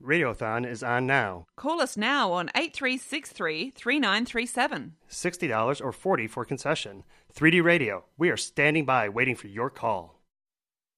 Radiothon is on now. Call us now on 8363-3937. $60 or $40 for concession. 3D Radio. We are standing by waiting for your call.